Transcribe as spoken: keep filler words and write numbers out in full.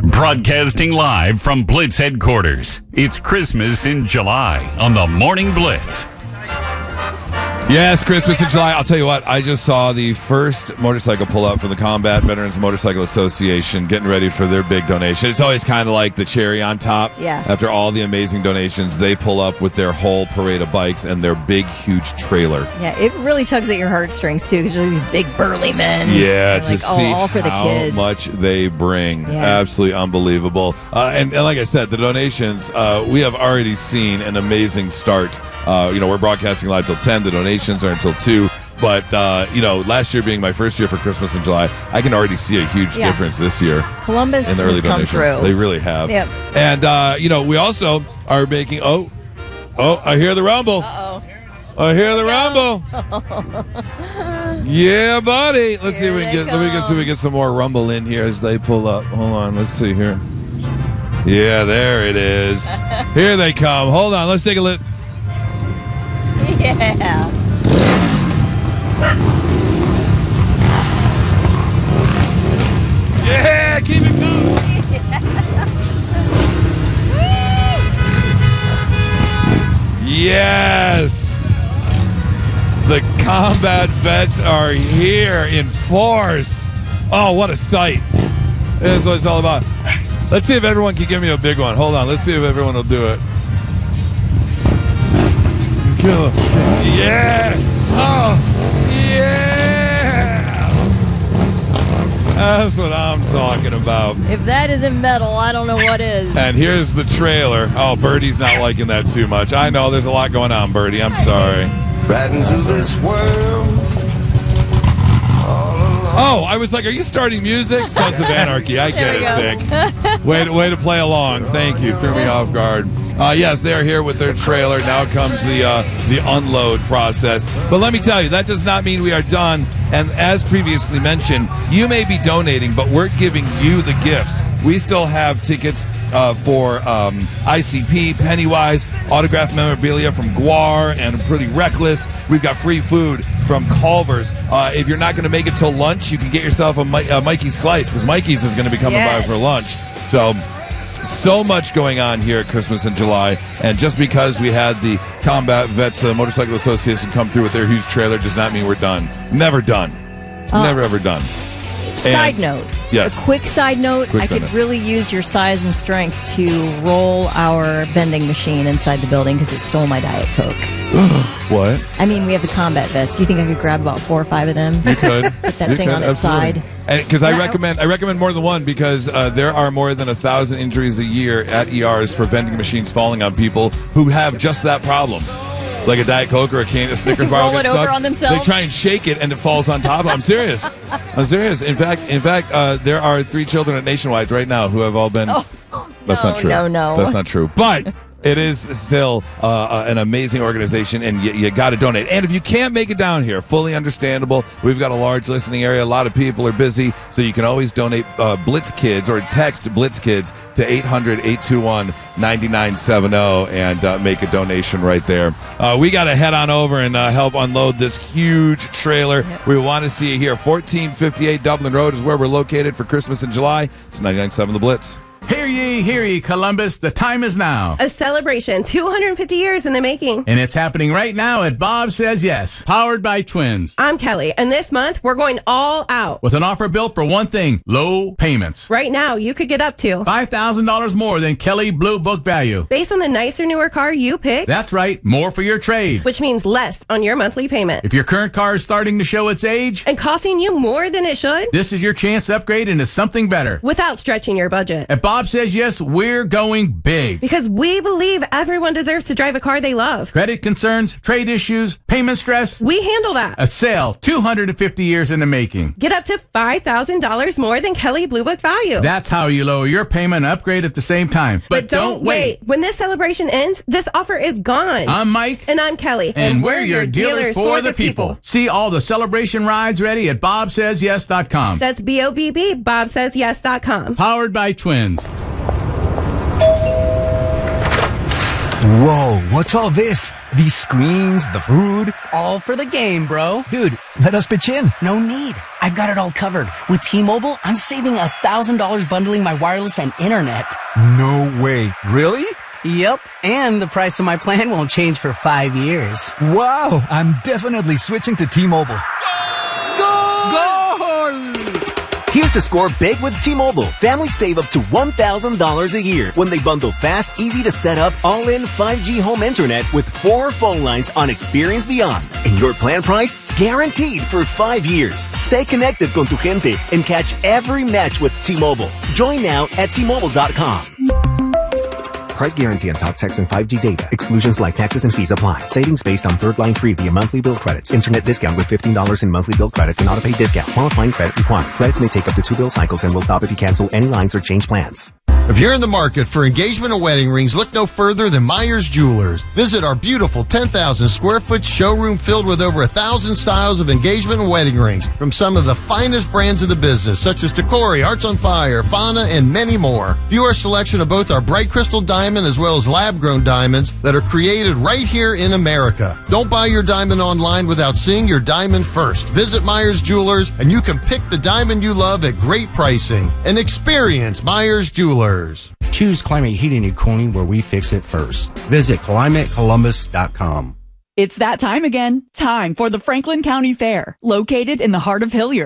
Broadcasting live from Blitz headquarters. It's Christmas in July on the Morning Blitz. Yes, Christmas in July. I'll tell you what, I just saw the first motorcycle pull up from the Combat Veterans Motorcycle Association getting ready for their big donation. It's always kind of like the cherry on top. Yeah. After all the amazing donations, they pull up with their whole parade of bikes and their big, huge trailer. Yeah, it really tugs at your heartstrings, too, because you're these big, burly men. Yeah, They're to like, oh, see all for the how kids. much they bring. Yeah. Absolutely unbelievable. Uh, and, and like I said, the donations, uh, we have already seen an amazing start. Uh, you know, we're broadcasting live till ten. The donations are until two. But, uh, you know, last year being my first year for Christmas in July, I can already see a huge Yeah. difference this year. Columbus in the early has come donations. through. They really have. Yep. And, uh, you know, we also are making, oh, oh, I hear the rumble. Uh-oh. I hear the rumble. Yeah, buddy. Let's see if we Here can they get. Let me get see if we get some more rumble in here as they pull up. Hold on. Let's see here. Yeah, there it is. Here they come. Hold on. Let's take a listen. Yeah. Yeah, keep it going. Yes. The combat vets are here in force. Oh, what a sight. This is what it's all about. Let's see if everyone can give me a big one. Hold on. Let's see if everyone will do it. Kill him. Yeah. Oh, yeah. That's what I'm talking about. If that isn't metal, I don't know what is. And here's the trailer. Oh, Birdie's not liking that too much. I know there's a lot going on, Birdie. I'm sorry. Right into this world. Oh, I was like, are you starting music? Sons of Anarchy. I get There it, we Vic. Way to, way to play along. Thank you. Threw me off guard. Uh, yes, they're here with their trailer. Now comes the uh, the unload process. But let me tell you, that does not mean we are done. And as previously mentioned, you may be donating, but we're giving you the gifts. We still have tickets uh, for um, I C P, Pennywise, autographed memorabilia from Guar and Pretty Reckless. We've got free food from Culver's. Uh, if you're not going to make it till lunch, you can get yourself a, Mi- a Mikey's Slice, because Mikey's is going to be coming Yes. by for lunch. So, so much going on here at Christmas in July. And just because we had the Combat Vets uh, Motorcycle Association come through with their huge trailer does not mean we're done. Never done. Uh, Never, ever done. Side And- note. Yes. A quick side note. Quick I side could note. really use your size and strength to roll our vending machine inside the building because it stole my Diet Coke. What? I mean, we have the combat vets. You think I could grab about four or five of them? You could. Put that You thing could, on its absolutely. side. And because I No. recommend, I recommend more than one, because uh, there are more than a thousand injuries a year at E Rs for vending machines falling on people who have just that problem. Like a Diet Coke or a can, a Snickers bar. Roll will it get over stuck. on themselves. They try and shake it, and it falls on top. I'm serious. I'm serious. In fact, in fact, uh, there are three children at Nationwide right now who have all been. Oh, That's no, not true. no, no. That's not true. But it is still uh, uh, an amazing organization, and you, you got to donate. And if you can't make it down here, fully understandable. We've got a large listening area. A lot of people are busy, so you can always donate uh, Blitz Kids or text Blitz Kids to eight hundred, eight two one, nine nine seven zero and uh, make a donation right there. Uh, we got to head on over and uh, help unload this huge trailer. Yep. We want to see you here. fourteen fifty-eight Dublin Road is where we're located for Christmas in July. It's ninety-nine point seven The Blitz. Hear ye, hear ye, Columbus, the time is now. A celebration, two hundred fifty years in the making. And it's happening right now at Bob Says Yes, powered by Twins. I'm Kelly, and this month we're going all out. With an offer built for one thing, low payments. Right now, you could get up to five thousand dollars more than Kelly Blue Book value. based on the nicer, newer car you pick, That's right, more for your trade. which means less on your monthly payment. If your current car is starting to show its age, And costing you more than it should this is your chance to upgrade into something better. without stretching your budget. At Bob Says Yes, we're going big. Because we believe everyone deserves to drive a car they love. Credit concerns, trade issues, payment stress. We handle that. A sale two hundred fifty years in the making. Get up to five thousand dollars more than Kelly Blue Book value. That's how you lower your payment and upgrade at the same time. But, don't wait. When this celebration ends, this offer is gone. I'm Mike. and I'm Kelly. And we're your dealers for the people. See all the celebration rides ready at bob says yes dot com. That's B O B B, bob says yes dot com. Powered by Twins. Whoa, what's all this? These screens, the food? All for the game, bro. Dude, let us pitch in. No need. I've got it all covered. With T-Mobile, I'm saving one thousand dollars bundling my wireless and internet. No way. Really? Yep, and the price of my plan won't change for five years. Wow, I'm definitely switching to T-Mobile. Goal! Goal! Here to score big with T-Mobile. Families save up to one thousand dollars a year when they bundle fast, easy to set up, all-in five G home internet with four phone lines on Experience Beyond. And your plan price? Guaranteed for five years. Stay connected con tu gente and catch every match with T-Mobile. Join now at T Mobile dot com. Price guarantee on talk, text, and five G data. Exclusions like taxes and fees apply. Savings based on third line free via monthly bill credits. Internet discount with fifteen dollars in monthly bill credits and auto-pay discount. Qualifying credit required. Credits may take up to two bill cycles and will stop if you cancel any lines or change plans. If you're in the market for engagement and wedding rings, look no further than Myers Jewelers. Visit our beautiful ten thousand square foot showroom filled with over a thousand styles of engagement and wedding rings from some of the finest brands of the business, such as Tacori, Hearts on Fire, Fauna, and many more. View our selection of both our bright crystal diamond as well as lab-grown diamonds that are created right here in America. Don't buy your diamond online without seeing your diamond first. Visit Myers Jewelers and you can pick the diamond you love at great pricing. And experience Myers Jewelers. Choose Climate Heating and Cooling where we fix it first. Visit climate columbus dot com. It's that time again. Time for the Franklin County Fair, located in the heart of Hilliard.